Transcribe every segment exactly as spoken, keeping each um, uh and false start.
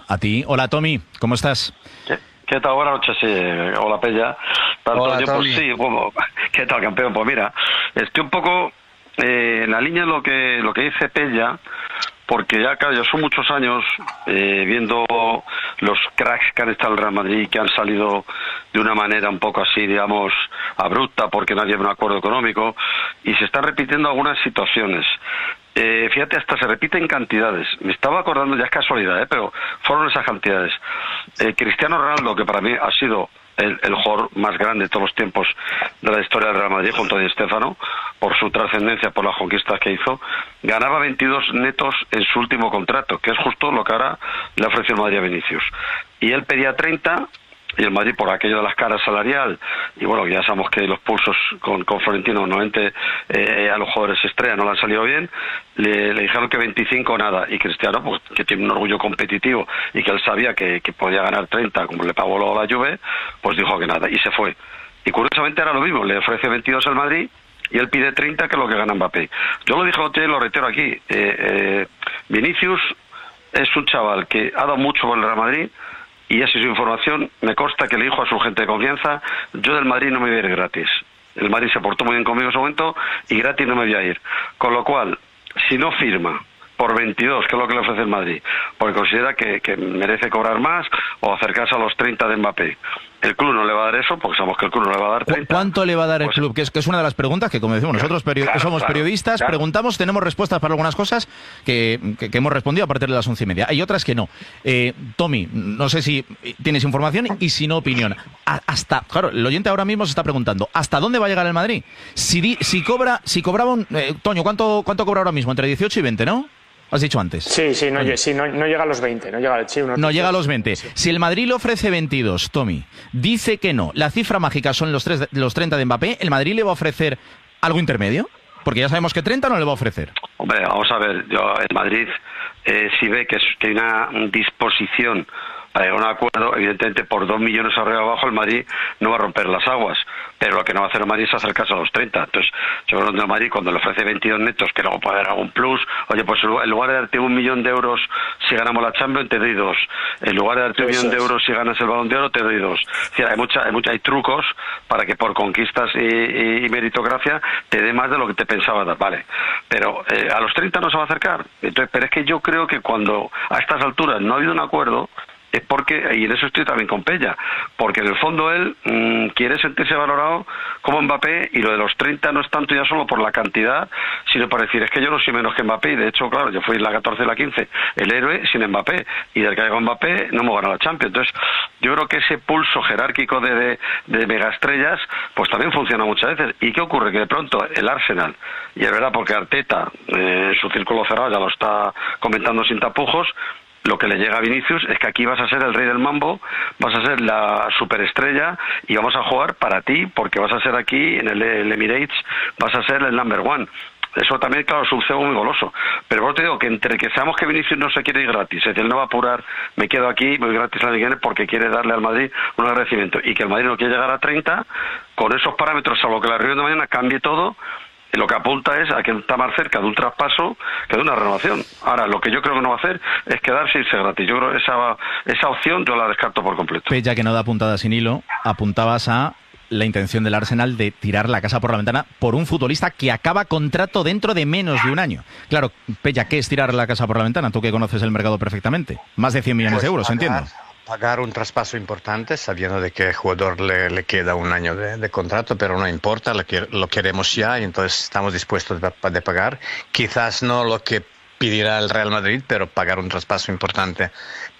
A ti. Hola, Tommy, ¿cómo estás? ¿Qué, qué tal? Buenas noches, sí. Hola, Pella. Tanto Hola, yo, pues sí, como, ¿qué tal, campeón? Pues mira, estoy un poco eh, en la línea de lo que, lo que dice Pella, porque ya, claro, yo son muchos años eh, viendo los cracks que han estado en el Real Madrid, que han salido de una manera un poco así, digamos, abrupta, porque no había un acuerdo económico, y se están repitiendo algunas situaciones. Eh, fíjate, hasta se repiten cantidades. Me estaba acordando, ya es casualidad, ¿eh? Pero fueron esas cantidades. Eh, Cristiano Ronaldo, que para mí ha sido el, el jugador más grande de todos los tiempos de la historia del Real Madrid, junto a Di Stéfano, por su trascendencia, por las conquistas que hizo, ganaba veintidós netos en su último contrato, que es justo lo que ahora le ofreció el Madrid a Vinicius. Y él pedía treinta, y el Madrid, por aquello de las caras salarial, y bueno, ya sabemos que los pulsos con, con Florentino normalmente eh, a los jugadores estrella no le han salido bien, le, le dijeron que veinticinco nada, y Cristiano, pues que tiene un orgullo competitivo y que él sabía que, que podía ganar treinta, como le pagó luego la Juve, pues dijo que nada, y se fue. Y curiosamente era lo mismo, le ofrece veintidós al Madrid, y él pide treinta, que es lo que gana Mbappé. Yo lo dije y lo reitero aquí, eh, eh, Vinicius es un chaval que ha dado mucho por el Real Madrid, y así su información me consta que le dijo a su gente de confianza: yo del Madrid no me voy a ir gratis. El Madrid se portó muy bien conmigo en ese momento y gratis no me voy a ir. Con lo cual, si no firma por veintidós, que es lo que le ofrece el Madrid, porque considera que, que merece cobrar más o acercarse a los treinta de Mbappé, el club no le va a dar eso, porque sabemos que el club no le va a dar treinta. ¿Cuánto le va a dar el pues, club? Que es, que es una de las preguntas que, como decimos, nosotros period claro, somos claro, periodistas, claro. preguntamos, tenemos respuestas para algunas cosas que, que, que hemos respondido a partir de las once y media. Hay otras que no. Eh, Tommy, no sé si tienes información y si no, opinión. A, hasta, claro, el oyente ahora mismo se está preguntando, ¿hasta dónde va a llegar el Madrid? Si, di, si cobra, si cobraba un... Eh, Toño, ¿cuánto, ¿cuánto cobra ahora mismo? Entre dieciocho y veinte, ¿no? Has dicho antes. Sí, sí, no, sí, no, no llega a los veinte. No llega, sí, unos no llega a los veinte. Sí. Si el Madrid le ofrece veintidós, Tommy, dice que no, la cifra mágica son los, tres, los treinta de Mbappé, ¿el Madrid le va a ofrecer algo intermedio? Porque ya sabemos que treinta no le va a ofrecer. Hombre, vamos a ver, yo el Madrid, eh, si ve que, es, que hay una disposición para llegar a un acuerdo, evidentemente por dos millones arriba abajo el Madrid no va a romper las aguas, pero lo que no va a hacer el Madrid es acercarse a los treinta. Entonces, yo creo que el Madrid, cuando le ofrece veintidós netos, que luego puede haber algún plus, oye, pues en lugar de darte un millón de euros si ganamos la Champions, te doy dos. En lugar de darte un millón de euros si ganas el Balón de Oro, te doy dos. Es decir, hay mucha, hay mucha, hay trucos para que por conquistas y, y, y meritocracia te dé más de lo que te pensaba dar, vale. Pero eh, a los treinta no se va a acercar. Entonces, pero es que yo creo que cuando a estas alturas no ha habido un acuerdo, es porque, y en eso estoy también con Pella, porque en el fondo él mmm, quiere sentirse valorado como Mbappé, y lo de los treinta no es tanto ya solo por la cantidad, sino para decir, es que yo no soy menos que Mbappé, y de hecho, claro, yo fui en la catorce y la quince el héroe sin Mbappé, y del que llegó Mbappé no hemos ganado la Champions. Entonces, yo creo que ese pulso jerárquico de, de, de megaestrellas, pues también funciona muchas veces. ¿Y qué ocurre? Que de pronto el Arsenal, y es verdad porque Arteta, eh, su círculo cerrado ya lo está comentando sin tapujos, lo que le llega a Vinicius es que aquí vas a ser el rey del mambo, vas a ser la superestrella y vamos a jugar para ti, porque vas a ser aquí en el, el Emirates, vas a ser el number one. Eso también, claro, es un cebo muy goloso. Pero vos te digo que entre que sabemos que Vinicius no se quiere ir gratis, es decir, él no va a apurar, me quedo aquí, voy gratis la Liga porque quiere darle al Madrid un agradecimiento, y que el Madrid no quiere llegar a treinta, con esos parámetros, salvo que la reunión de mañana cambie todo, lo que apunta es a que está más cerca de un traspaso que de una renovación. Ahora, lo que yo creo que no va a hacer es quedarse y irse gratis. Yo creo que esa, esa opción yo la descarto por completo. Pella, que no da puntada sin hilo, apuntabas a la intención del Arsenal de tirar la casa por la ventana por un futbolista que acaba contrato dentro de menos de un año. Claro, Pella, ¿qué es tirar la casa por la ventana? Tú que conoces el mercado perfectamente. Más de cien millones pues de euros, pagar, entiendo. Pagar un traspaso importante sabiendo de que el jugador le, le queda un año de, de contrato, pero no importa, lo, que, lo queremos ya y entonces estamos dispuestos de, de pagar. Quizás no lo que pedirá el Real Madrid, pero pagar un traspaso importante.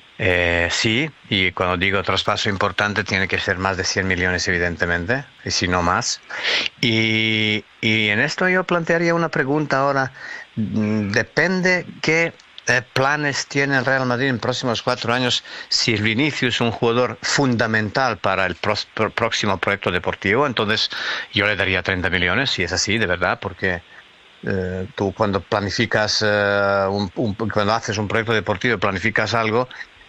Eh, sí, y cuando digo traspaso importante tiene que ser más de cien millones evidentemente, y si no más. Y, y en esto yo plantearía una pregunta ahora. Depende qué eh, planes tiene el Real Madrid en los próximos cuatro años, si Vinicius es un jugador fundamental para el pro, pro, próximo proyecto deportivo, entonces yo le daría treinta millones, si es así, de verdad, porque... Uh, tú cuando planificas uh, un, un, cuando haces un proyecto deportivo, planificas algo,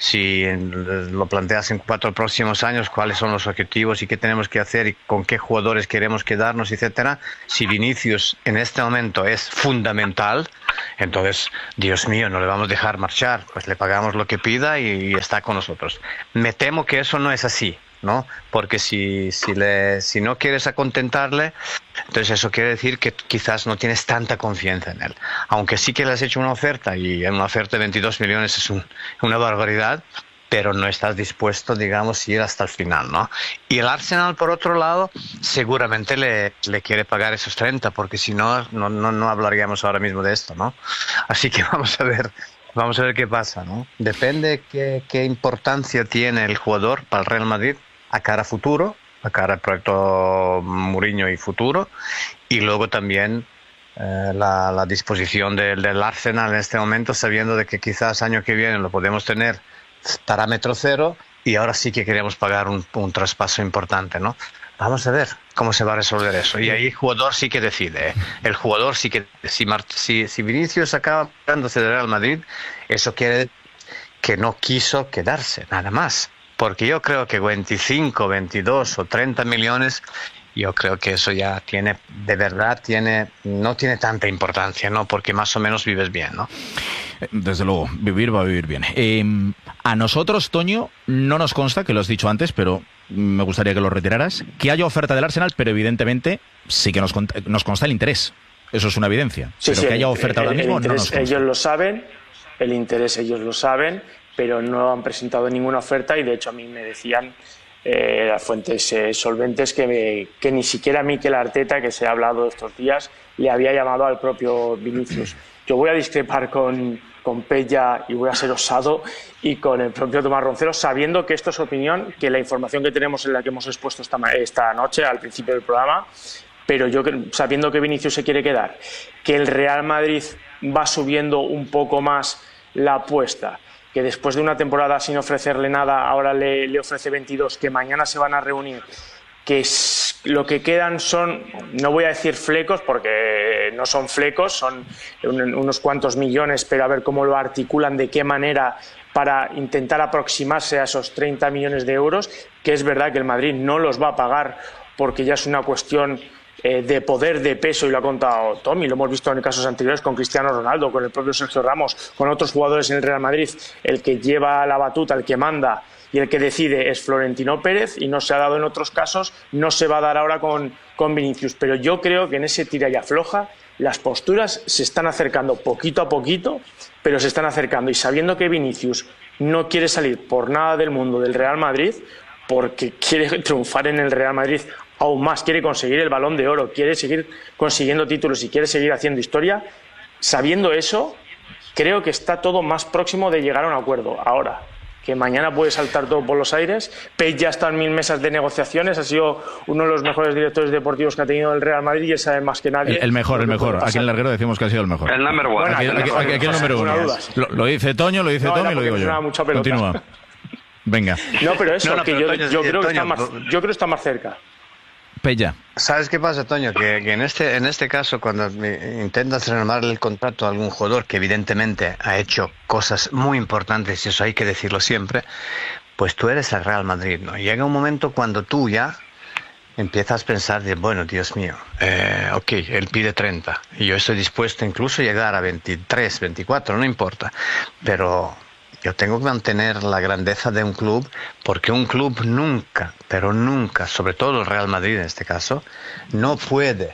si lo planteas en cuatro próximos años, cuáles son los objetivos y qué tenemos que hacer y con qué jugadores queremos quedarnos, etcétera. Si Vinicius en este momento es fundamental, entonces, Dios mío, no le vamos a dejar marchar, pues le pagamos lo que pida y está con nosotros. Me temo que eso no es así, ¿no? Porque si, si, le, si no quieres acontentarle, entonces eso quiere decir que quizás no tienes tanta confianza en él. Aunque sí que le has hecho una oferta, y una oferta de veintidós millones es un, una barbaridad, pero no estás dispuesto, digamos, a ir hasta el final, ¿no? Y el Arsenal, por otro lado, seguramente le, le quiere pagar esos treinta, porque si no, no, no, no hablaríamos ahora mismo de esto, ¿no? Así que vamos a ver, vamos a ver qué pasa, ¿no? Depende qué, qué importancia tiene el jugador para el Real Madrid a cara futuro, a cara al proyecto Mourinho y futuro, y luego también eh, la, la disposición del, del Arsenal en este momento, sabiendo de que quizás año que viene lo podemos tener parámetro cero y ahora sí que queremos pagar un, un traspaso importante, ¿no? Vamos a ver cómo se va a resolver eso. Y ahí el jugador sí que decide, ¿eh? El jugador sí que, si, si, si Vinicius acaba quedándose del Real Madrid, eso quiere decir que no quiso quedarse, nada más. Porque yo creo que veinticinco, veintidós o treinta millones, yo creo que eso ya tiene, de verdad, tiene, no tiene tanta importancia, ¿no? Porque más o menos vives bien, ¿no? Desde luego, vivir va a vivir bien. Eh, a nosotros, Toño, no nos consta, que lo has dicho antes, pero me gustaría que lo retiraras, que haya oferta del Arsenal, pero evidentemente sí que nos, nos consta el interés. Eso es una evidencia. Sí, pero sí, que haya el, oferta el, ahora mismo el interés, no nos consta. Ellos lo saben, el interés ellos lo saben, pero no han presentado ninguna oferta y de hecho a mí me decían eh, las fuentes eh, solventes que, me, que ni siquiera Mikel Arteta, que se ha hablado estos días, le había llamado al propio Vinicius. Yo voy a discrepar con, con Pella y voy a ser osado y con el propio Tomás Roncero, sabiendo que esto es opinión, que la información que tenemos es la que hemos expuesto esta, esta noche al principio del programa, pero yo sabiendo que Vinicius se quiere quedar, que el Real Madrid va subiendo un poco más la apuesta, que después de una temporada sin ofrecerle nada, ahora le, le ofrece veintidós, que mañana se van a reunir, que es, lo que quedan son, no voy a decir flecos, porque no son flecos, son un, unos cuantos millones, pero a ver cómo lo articulan, de qué manera, para intentar aproximarse a esos treinta millones de euros, que es verdad que el Madrid no los va a pagar, porque ya es una cuestión Eh, de poder, de peso, y lo ha contado Tommy, lo hemos visto en casos anteriores con Cristiano Ronaldo, con el propio Sergio Ramos, con otros jugadores en el Real Madrid. El que lleva la batuta, el que manda y el que decide es Florentino Pérez, y no se ha dado en otros casos, no se va a dar ahora con, con Vinicius, pero yo creo que en ese tira y afloja las posturas se están acercando poquito a poquito, pero se están acercando, y sabiendo que Vinicius no quiere salir por nada del mundo del Real Madrid, porque quiere triunfar en el Real Madrid aún más, quiere conseguir el Balón de Oro, quiere seguir consiguiendo títulos y quiere seguir haciendo historia, sabiendo eso, creo que está todo más próximo de llegar a un acuerdo. Ahora, que mañana puede saltar todo por los aires, Page ya está en mil mesas de negociaciones, ha sido uno de los mejores directores deportivos que ha tenido el Real Madrid y sabe más que nadie. El, el mejor, el mejor. Aquí en Larguero decimos que ha sido el mejor. El number one. Bueno, aquí, aquí, aquí, aquí el número uno. Lo, lo dice Toño, lo dice no, Tommy y lo digo yo. Continúa. Venga. No, pero eso, no, no, que pero yo, Toño, yo, creo Toño, que está más, yo creo que está más cerca. Pella. ¿Sabes qué pasa, Toño? Que, que en este en este caso, cuando intentas renovar el contrato a algún jugador que evidentemente ha hecho cosas muy importantes, y eso hay que decirlo siempre, pues tú eres el Real Madrid, ¿no? Llega un momento cuando tú ya empiezas a pensar de, bueno, Dios mío, eh, ok, él pide treinta, y yo estoy dispuesto incluso a llegar a veintitrés, veinticuatro, no importa, pero yo tengo que mantener la grandeza de un club, porque un club nunca, pero nunca, sobre todo el Real Madrid en este caso, no puede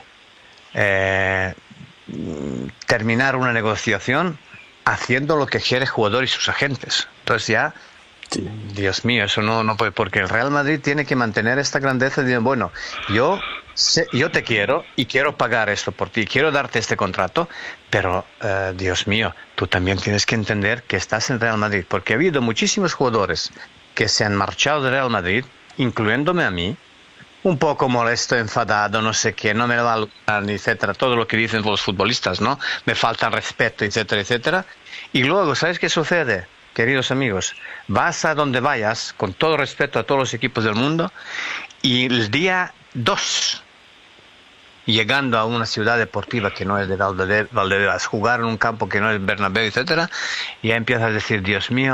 eh, terminar una negociación haciendo lo que quiere el jugador y sus agentes. Entonces ya, sí. Dios mío, eso no, no puede, porque el Real Madrid tiene que mantener esta grandeza de, bueno, yo... yo te quiero y quiero pagar esto por ti, quiero darte este contrato, pero, uh, Dios mío, tú también tienes que entender que estás en Real Madrid, porque ha habido muchísimos jugadores que se han marchado de Real Madrid, incluyéndome a mí, un poco molesto, enfadado, no sé qué, no me va a lugar, etcétera, todo lo que dicen los futbolistas, ¿no? Me faltan respeto, etcétera, etcétera. Y luego, ¿sabes qué sucede? Queridos amigos, vas a donde vayas, con todo respeto a todos los equipos del mundo, y el día dos, llegando a una ciudad deportiva que no es de Valdebebas, jugar en un campo que no es Bernabéu, etcétera, ya empiezas a decir, Dios mío,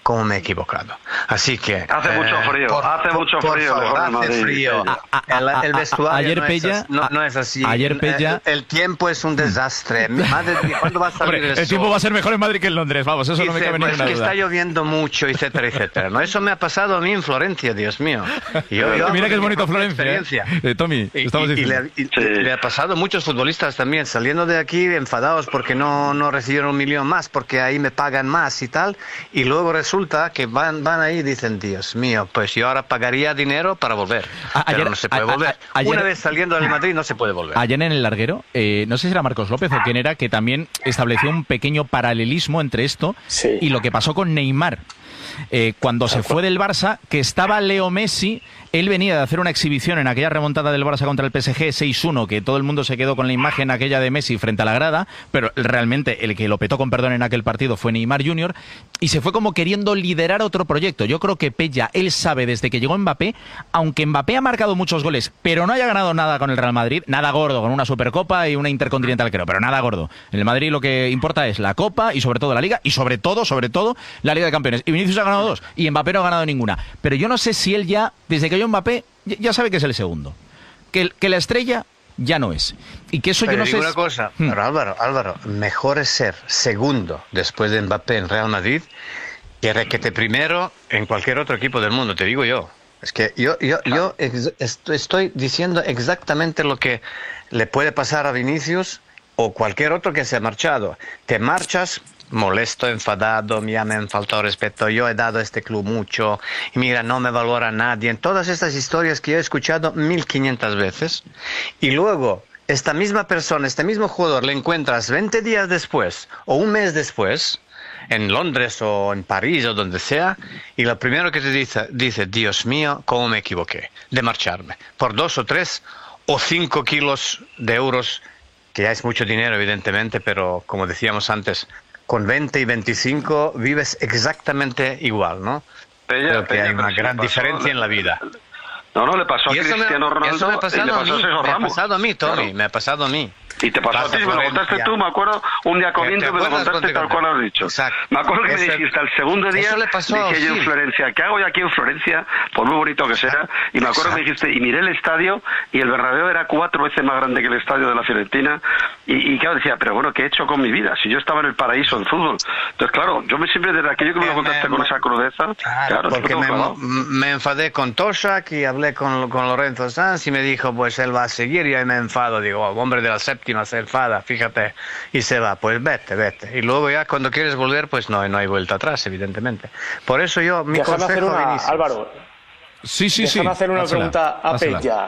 cómo me he equivocado. Así que... Hace eh, mucho frío, por, hace por, mucho por frío. Favor, hace Madrid, frío. A, a, el, el vestuario ayer no, Pella, es, no, no es así. Ayer Pella... El, el tiempo es un desastre. Madre, ¿cuándo va a salir Hombre, el, el tiempo va a ser mejor en Madrid que en Londres, vamos, eso Dice, no me cabe pues ninguna que duda. Está lloviendo mucho, etcétera, etcétera. ¿No? Eso me ha pasado a mí en Florencia, Dios mío. Yo, yo Mira que es bonito Florencia. ¿eh? Eh, Tommy, y, estamos y, diciendo. y, le, y sí. le ha pasado a muchos futbolistas también, saliendo de aquí enfadados porque no, no recibieron un millón más, porque ahí me pagan más y tal, y luego resulta que van, van ahí y dicen, Dios mío, pues yo ahora pagaría dinero para volver. A, pero ayer, no se puede a, volver. A, a, ayer, Una vez saliendo del Madrid no se puede volver. Ayer en el larguero, eh, no sé si era Marcos López o quién era, que también estableció un pequeño paralelismo entre esto sí. y lo que pasó con Neymar. Eh, cuando se fue del Barça, que estaba Leo Messi, él venía de hacer una exhibición en aquella remontada del Barça contra el P S G seis uno, que todo el mundo se quedó con la imagen aquella de Messi frente a la grada, pero realmente el que lo petó con perdón en aquel partido fue Neymar junior, y se fue como queriendo liderar otro proyecto. Yo creo que Pella, él sabe desde que llegó Mbappé, aunque Mbappé ha marcado muchos goles, pero no haya ganado nada con el Real Madrid, nada gordo, con una Supercopa y una Intercontinental creo, pero nada gordo. En el Madrid lo que importa es la Copa y sobre todo la Liga, y sobre todo, sobre todo, la Liga de Campeones. Y Vinicius ha ganado dos, y Mbappé no ha ganado ninguna. Pero yo no sé si él ya, desde que yo Mbappé, ya sabe que es el segundo. Que, que la estrella ya no es. Y que eso pero yo no digo sé... una cosa, hmm. pero Álvaro, Álvaro, mejor es ser segundo después de Mbappé en Real Madrid que requete primero en cualquier otro equipo del mundo, te digo yo. Es que yo, yo, yo ex, estoy diciendo exactamente lo que le puede pasar a Vinicius o cualquier otro que se ha marchado. Te marchas... molesto, enfadado, me han faltado respeto, yo he dado a este club mucho, y mira, no me valora nadie, en todas estas historias que yo he escuchado mil quinientas veces, y luego esta misma persona, este mismo jugador, le encuentras veinte días después, o un mes después, en Londres o en París o donde sea, y lo primero que te dice, dice, Dios mío, cómo me equivoqué de marcharme, por dos o tres o cinco kilos de euros, que ya es mucho dinero evidentemente, pero como decíamos antes, con veinte y veinticinco vives exactamente igual, ¿no? Pella, Creo que Pella, hay una gran pasó, diferencia en la vida. No, no, le pasó a y Cristiano me, Ronaldo eso me ha pasado, y le pasó a, mí, a Sergio me Ramos. ha pasado a mí, Tommy, claro. me ha pasado a mí. Y te pasó Pasa a ti, me lo contaste tú, me acuerdo, un día comiendo me lo contaste tal cual has dicho. Exacto. Me acuerdo que Ese, me dijiste al segundo día, eso le pasó, dije yo sí. en Florencia, ¿qué hago yo aquí en Florencia? Por muy bonito que sea. Y me acuerdo que me dijiste, y miré el estadio, y el Bernabéu era cuatro veces más grande que el estadio de la Fiorentina, y, y claro, decía, pero bueno, ¿qué he hecho con mi vida? Si yo estaba en el paraíso del fútbol. Entonces, claro, yo me siempre, desde aquello que me lo contaste me, con esa crudeza, claro, claro porque me, claro. me enfadé con Toshak y hablé con, con Lorenzo Sanz y me dijo, pues él va a seguir, y ahí me enfado, digo, oh, hombre de la séptima se enfada, fíjate, y se va, pues vete, vete. Y luego ya cuando quieres volver, pues no, no hay vuelta atrás, evidentemente. Por eso yo, mi Déjame consejo hacer una, a Vinicius... Álvaro, sí, sí, déjame sí. hacer una Házela, pregunta a házela. Pella.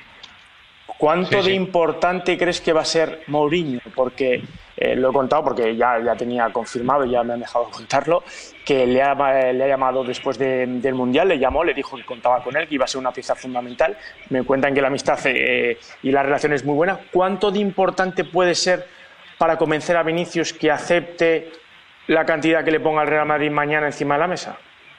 ¿Cuánto sí, de sí. importante crees que va a ser Mourinho? Porque eh, lo he contado, porque ya, ya tenía confirmado, ya me han dejado contarlo, que le ha, le ha llamado después de, del Mundial, le llamó, le dijo que contaba con él, que iba a ser una pieza fundamental. Me cuentan que la amistad eh, y la relación es muy buena. ¿Cuánto de importante puede ser para convencer a Vinicius que acepte la cantidad que le ponga el Real Madrid mañana encima de la mesa?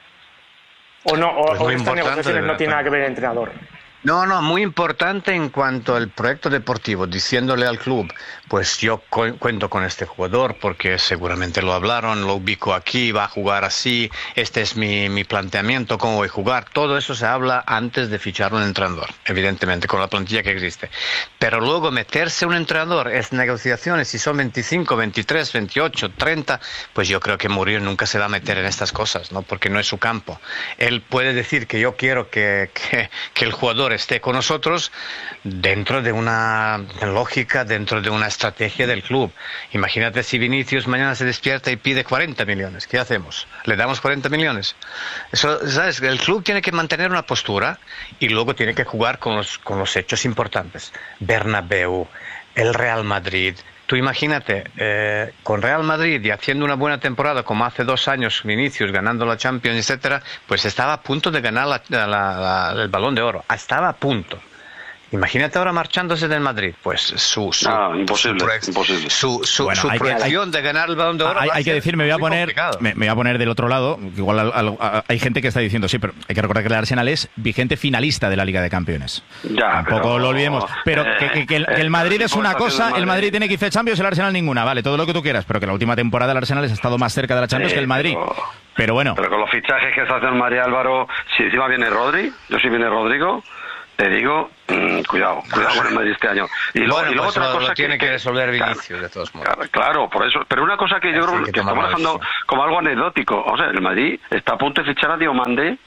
¿O no? ¿O, Pues o estas negociaciones no tienen nada que ver el entrenador? No, no, muy importante en cuanto al proyecto deportivo, diciéndole al club, pues yo cu- cuento con este jugador porque seguramente lo hablaron, lo ubico aquí, va a jugar así, este es mi, mi planteamiento, cómo voy a jugar, todo eso se habla antes de fichar un entrenador, evidentemente, con la plantilla que existe. Pero luego meterse un entrenador, es negociaciones, si son veinticinco, veintitrés, veintiocho, treinta, pues yo creo que Mourinho nunca se va a meter en estas cosas, ¿no? Porque no es su campo. Él puede decir que yo quiero que, que, que el jugador esté con nosotros dentro de una lógica, dentro de una estrategia del club. Imagínate si Vinicius mañana se despierta y pide cuarenta millones, ¿qué hacemos? ¿Le damos cuarenta millones? Eso, ¿sabes? El club tiene que mantener una postura y luego tiene que jugar con los, con los hechos importantes. Bernabéu, el Real Madrid. Tú imagínate, eh, con Real Madrid y haciendo una buena temporada como hace dos años Vinicius, ganando la Champions, etcétera, pues estaba a punto de ganar la, la, la, el Balón de Oro. Estaba a punto. Imagínate ahora marchándose del Madrid, pues su su, no, imposible, su, proyec- imposible. su, su, Bueno, su hay que- proyección de ganar el Balón de Oro. Hay, va a hay que ser decir, me voy a muy poner complicado. me, me voy a poner del otro lado, que igual al- al- a- hay gente que está diciendo, sí, pero hay que recordar que el Arsenal es vigente finalista de la Liga de Campeones. Ya, Tampoco pero- lo olvidemos. Pero eh, que, que- que el, eh, que el Madrid es una el equipo está cosa, haciendo el Madrid Madrid. tiene quince Champions, el Arsenal ninguna, vale, todo lo que tú quieras, pero que la última temporada el Arsenal ha estado más cerca de la Champions Sí, que el Madrid. pero- Pero bueno, Pero con los fichajes que está haciendo María Álvaro, si encima viene Rodri, yo si viene Rodrigo, te digo, mmm, cuidado, cuidado con el Madrid este año. Y luego, Bueno, y luego pues otra lo- cosa lo tiene que resolver claro, Vinicius, de todos modos. Claro, claro, por eso. Pero una cosa que yo Así creo que que toma estamos la dejando decisión. como algo anecdótico. O sea, el Madrid está a punto de fichar a Diomande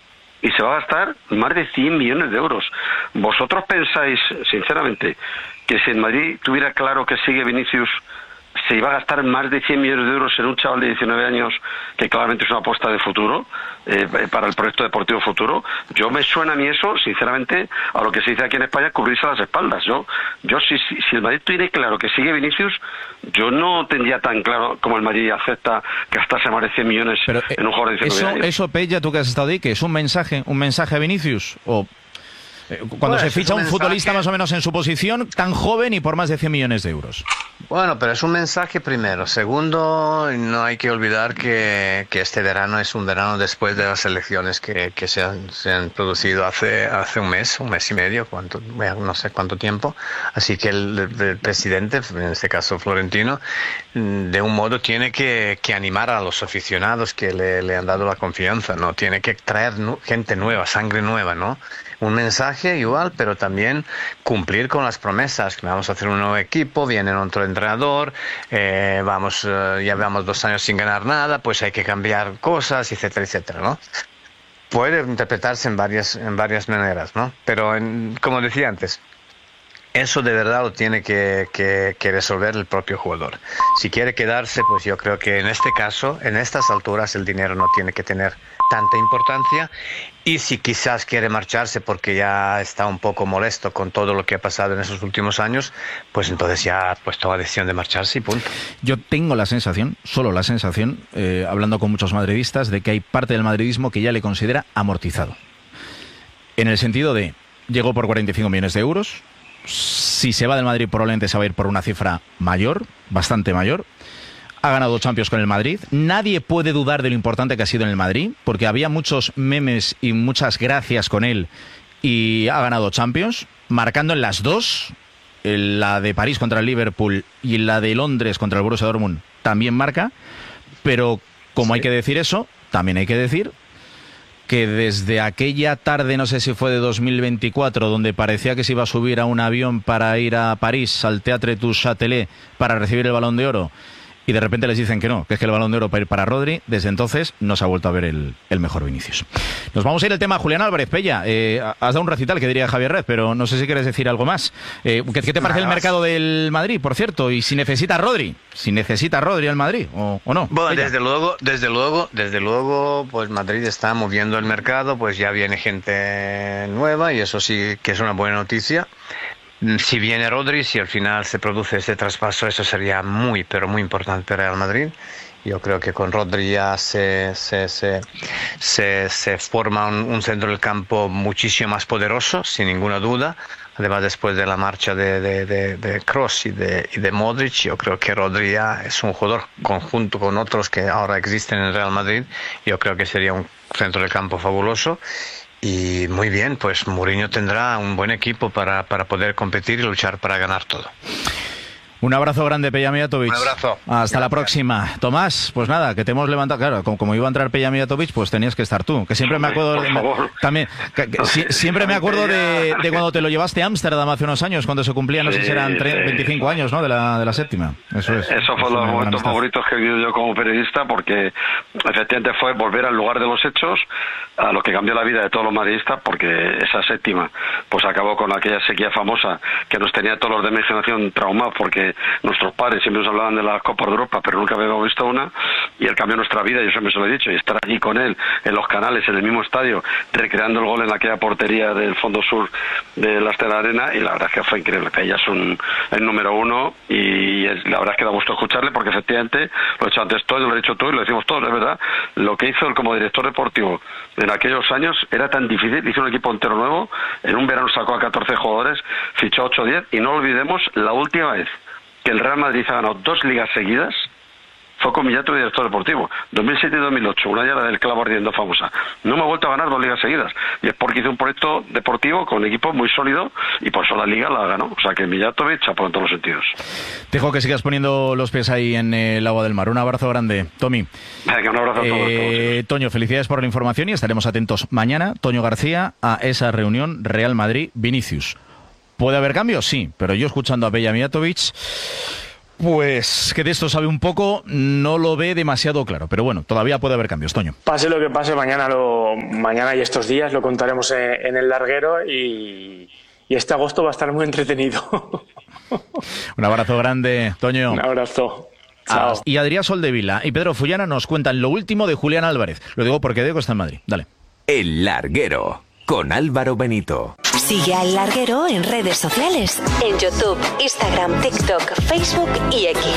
y se va a gastar más de cien millones de euros. ¿Vosotros pensáis, sinceramente, que si el Madrid tuviera claro que sigue Vinicius, se iba a gastar más de cien millones de euros en un chaval de diecinueve años que claramente es una apuesta de futuro eh, para el proyecto deportivo futuro? Yo me suena a mí eso, sinceramente, a lo que se dice aquí en España, cubrirse las espaldas. Yo, yo si, si, si el Madrid tuviera claro que sigue Vinicius, yo no tendría tan claro como el Madrid acepta gastarse más de cien millones pero eh, en un jugador de diecinueve eso, años. eso, Pella, tú que has estado ahí, que es un mensaje, un mensaje a Vinicius, o eh, cuando Bueno, se es ficha un un futbolista mensaje- más o menos en su posición, tan joven y por más de cien millones de euros. Bueno, pero es un mensaje primero. Segundo, no hay que olvidar que, que este verano es un verano después de las elecciones que, que se, han, se han producido hace, hace un mes, un mes y medio, cuánto, bueno, no sé cuánto tiempo. Así que el, el presidente, en este caso Florentino, de un modo tiene que, que animar a los aficionados que le, le han dado la confianza, ¿no? Tiene que traer nu- gente nueva, sangre nueva, ¿no? Un mensaje igual, pero también cumplir con las promesas, que vamos a hacer un nuevo equipo, viene otro entrenador, eh, vamos, eh, ya llevamos dos años sin ganar nada, pues hay que cambiar cosas, etcétera, etcétera, ¿no? Puede interpretarse en varias, en varias maneras, ¿no? Pero, en, como decía antes, eso de verdad lo tiene que, que, que resolver el propio jugador. Si quiere quedarse, pues yo creo que en este caso, en estas alturas, el dinero no tiene que tener tanta importancia. Y si quizás quiere marcharse porque ya está un poco molesto con todo lo que ha pasado en esos últimos años, pues entonces ya ha puesto la decisión de marcharse y punto. Yo tengo la sensación, solo la sensación, eh, hablando con muchos madridistas, de que hay parte del madridismo que ya le considera amortizado. En el sentido de, llegó por cuarenta y cinco millones de euros, si se va del Madrid probablemente se va a ir por una cifra mayor, bastante mayor. Ha ganado Champions con el Madrid. Nadie puede dudar de lo importante que ha sido en el Madrid, porque había muchos memes y muchas gracias con él, y ha ganado Champions, marcando en las dos, en la de París contra el Liverpool y la de Londres contra el Borussia Dortmund, también marca, pero como Sí. hay que decir eso, también hay que decir que desde aquella tarde, no sé si fue de dos mil veinticuatro, donde parecía que se iba a subir a un avión para ir a París, al Théâtre du Châtelet, para recibir el Balón de Oro, y de repente les dicen que no, que es que el Balón de Oro para ir para Rodri, desde entonces no se ha vuelto a ver el, el mejor Vinicius. Nos vamos a ir al tema Julián Álvarez. Pella, eh, has dado un recital que diría Javier Red, pero no sé si quieres decir algo más. Eh, ¿qué, qué te parece el mercado del Madrid, por cierto? Y si necesita Rodri, si necesita Rodri al Madrid, o, o no. Bueno, Pella. desde luego, desde luego, desde luego, pues Madrid está moviendo el mercado, pues ya viene gente nueva y eso sí que es una buena noticia. Si viene Rodri, si al final se produce ese traspaso, eso sería muy, pero muy importante para el Madrid. Yo creo que con Rodri ya se, se, se, se, se forma un, un centro del campo muchísimo más poderoso, sin ninguna duda. Además, después de la marcha de, de, de, de Kroos y de, y de Modric, yo creo que Rodri ya es un jugador conjunto con otros que ahora existen en el Real Madrid. Yo creo que sería un centro del campo fabuloso. Y muy bien, pues Mourinho tendrá un buen equipo para, para poder competir y luchar para ganar todo. Un abrazo grande, Peja Mijatovic. Un abrazo. Hasta Gracias. La próxima. Tomás, pues nada, que te hemos levantado. Claro, como, como iba a entrar Peja Mijatovic, pues tenías que estar tú. Que siempre me acuerdo. Por favor. También, que, que, si, siempre me acuerdo de, de cuando te lo llevaste a Ámsterdam hace unos años, cuando se cumplían, no sí, sé si eran tre- sí. veinticinco años, ¿no? De la, de la séptima. Eso es. Eso fue los momentos favoritos que he vivido yo como periodista, porque efectivamente fue volver al lugar de los hechos, a lo que cambió la vida de todos los madridistas, porque esa séptima pues acabó con aquella sequía famosa que nos tenía todos los de mi generación traumados, porque que nuestros padres siempre nos hablaban de las Copas de Europa, pero nunca habíamos visto una, y él cambió nuestra vida, yo siempre se lo he dicho, y estar allí con él, en los canales, en el mismo estadio, recreando el gol en aquella portería del fondo sur de la Estela Arena, y la verdad es que fue increíble, que ella es un, el número uno, y es, la verdad es que da gusto escucharle, porque efectivamente, lo he hecho antes todo, lo he dicho tú, y lo decimos todos, es verdad, lo que hizo él como director deportivo en aquellos años era tan difícil, hizo un equipo entero nuevo, en un verano sacó a catorce jugadores, fichó ocho o diez, y no olvidemos la última vez que el Real Madrid ha ganado dos ligas seguidas fue con Millato, director deportivo, dos mil siete y dos mil ocho, una ya la del clavo ardiendo famosa. No me ha vuelto a ganar dos ligas seguidas, y es porque hizo un proyecto deportivo con un equipo muy sólido, y por eso la liga la ganó. O sea que Mijatovic chapó en todos los sentidos. Te dejo que sigas poniendo los pies ahí en el agua del mar. Un abrazo grande, Tommy. Venga, un abrazo a todos. Eh, Toño, felicidades por la información y estaremos atentos mañana, Toño García, a esa reunión Real Madrid-Vinicius. ¿Puede haber cambios? Sí, pero yo escuchando a Peja Mijatovic, pues que de esto sabe un poco, no lo ve demasiado claro, pero bueno, todavía puede haber cambios, Toño. Pase lo que pase, mañana lo mañana y estos días lo contaremos en, en el larguero, y, y este agosto va a estar muy entretenido. Un abrazo grande, Toño. Un abrazo. Chao. Ah, y Adrián Soldevila y Pedro Fullana nos cuentan lo último de Julián Álvarez. Lo digo porque Diego está en Madrid. Dale. El larguero con Álvaro Benito. Sigue al larguero en redes sociales, en YouTube, Instagram, TikTok, Facebook y X.